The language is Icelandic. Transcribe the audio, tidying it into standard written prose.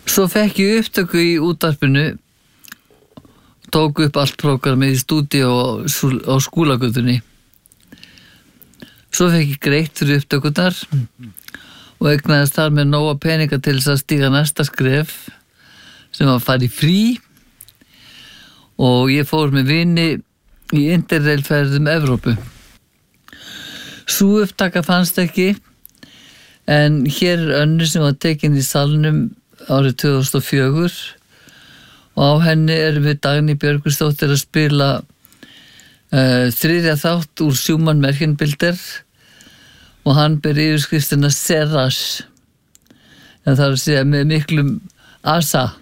Svo fekk ég upptöku í útvarpinu, tók upp allt prógramið í stúdíó á Skúlagötunni. Svo fekk ég greitt fyrir upptökurnar og eignaðist þar með nóga peninga til þess að stíga næsta skref sem var að fara í frí og ég fór með vini í interrailferðum Evrópu. Sú upptaka fannst ekki en hér önnur sem var tekin í salnum árið 2004 og á henni erum við Dagný Björgvinsdóttir að spila þriðja þátt úr Schumann Märchenbilder og hann ber yfirskriftina Serras. En það er að segja með miklum asa.